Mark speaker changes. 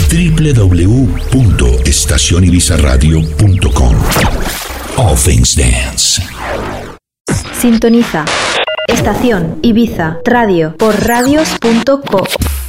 Speaker 1: www.estacionibizarradio.com. All Things Dance.
Speaker 2: Sintoniza Estación Ibiza Radio por radios.co.